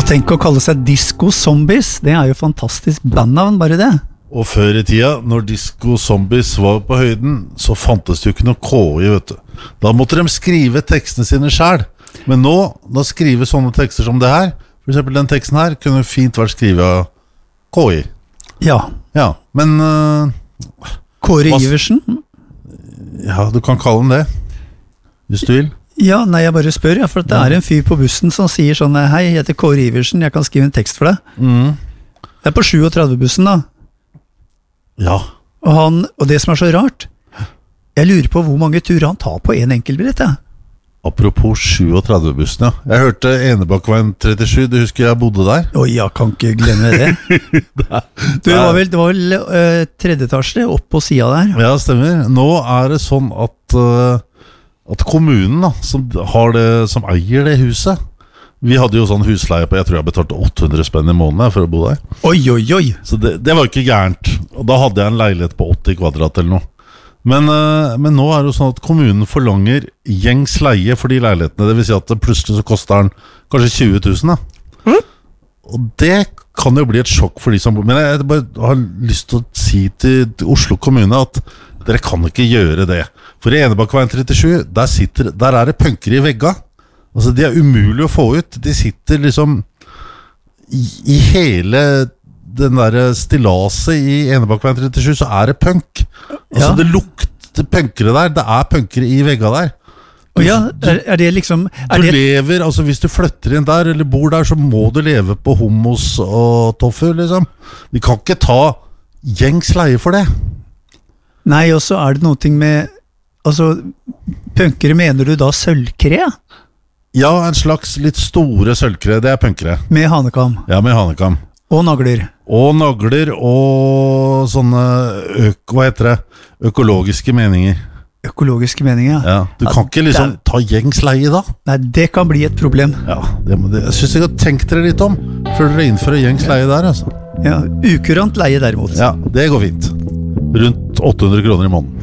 Tenk å kalle seg Disco Zombies, det jo fantastisk bandnavn, bare det. Og før I tida, når Disco Zombies var på høyden, så fantes det jo ikke noe KI, vet du. Da måtte de skrive tekstene sine selv. Men nå, da skrive sånne tekster som det her, for eksempel den teksten her, kunne fint vært skrevet av KI. Ja. Ja, men... Kåre Iversen? Ja, du kan kalle den det, hvis du vil. Ja, nei, jeg bare spør, for at det en fyr på bussen som sier sånn, hei, jeg heter Kåre Iversen, jeg kan skrive en tekst for deg. Jeg på 37-bussen da. Ja. Og det som så rart, jeg lurer på hvor mange turer han tar på en enkeltbillett, ja. Apropos 37-bussen, ja. Jeg hørte Enebakkveien 37, du husker jeg bodde der? Oi, jeg kan ikke glemme det. Det var vel tredje etasje opp på siden der. Ja, stemmer. Nå det sånn at kommunen da, som eier det huset, vi hadde jo sånn husleie på, jeg tror jeg betalte 800 spenn I måneden for å bo der. Oi, oi, oi! Så det var ikke gærent. Og da hadde jeg en leilighet på 80 kvadrat eller noe. Men nå det jo sånn at kommunen forlanger gjengs leie for de leilighetene. Det vil si at plutselig så koster den kanskje 20 000 da. Og det kan jo bli et sjokk for de som bor. Men jeg bare har lyst til å si til Oslo kommune at dere kan ikke gjøre det. For I Enebakkveien 37, der det punker I vegga. Altså, de umulig å få ut. De sitter liksom I hele den der stillaset I Enebakkveien 37, så det punk. Altså, det lukter punkere der. Det punkere I vegga der. Ja, det liksom... Du lever, altså hvis du flytter inn der, eller bor der, så må du leve på hummus og tofu, liksom. Vi kan ikke ta gjengs leie for det. Nei, og så det noe ting med... Altså, punkere mener du da sølvkre? Ja, en slags litt store sølvkre, det punkere. Med hanekam? Ja, med hanekam. Og nagler? Og nagler, og sånne, hva heter det? Økologiske meninger. Økologiske meninger, ja. Du kan ikke liksom ta gjengs leie da. Nei, det kan bli et problem. Ja, jeg synes jeg har tenkt dere litt om, før dere innfører gjengs leie der, altså. Ja, ukurant leie derimot. Ja, det går fint. Rundt 800 kroner I måneden.